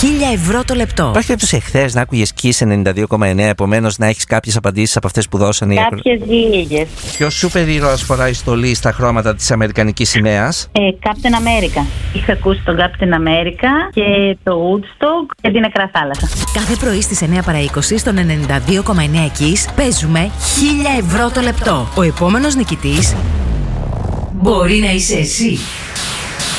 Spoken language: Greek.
€1.000 το λεπτό. Υπάρχει περίπτωση εχθές να άκουγες Kiss 92,9, επομένως να έχεις κάποιες απαντήσεις από αυτές που δώσανε οι Κάποιες λίγες. Ποιος σούπερ ήρωας φοράει στολή στα χρώματα της Αμερικανικής σημαίας? Captain America. Είχα ακούσει τον Captain America και το Woodstock και την Νεκρά Θάλασσα. Κάθε πρωί στις 9 παρά 20 στον 92,9 Kiss παίζουμε €1.000 το λεπτό. Ο επόμενος νικητής μπορεί να είσαι εσύ.